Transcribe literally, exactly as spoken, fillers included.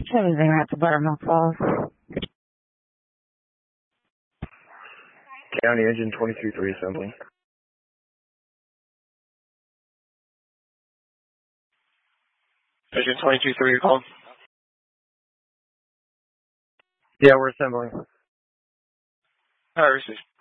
Anything at the Buttermilk Falls. County Engine twenty-three three assembling. Engine twenty-two three, you're calling? Yeah, we're assembling. Alright, received.